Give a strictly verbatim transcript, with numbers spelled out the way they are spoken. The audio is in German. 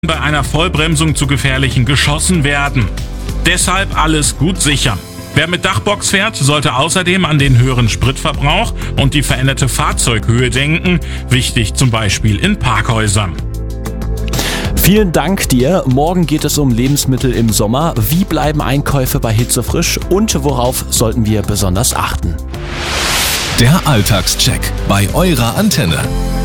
bei einer Vollbremsung zu gefährlichen Geschossen werden. Deshalb alles gut sichern. Wer mit Dachbox fährt, sollte außerdem an den höheren Spritverbrauch und die veränderte Fahrzeughöhe denken, wichtig zum Beispiel in Parkhäusern. Vielen Dank dir. Morgen geht es um Lebensmittel im Sommer. Wie bleiben Einkäufe bei Hitze frisch und worauf sollten wir besonders achten? Der Alltagscheck bei eurer Antenne.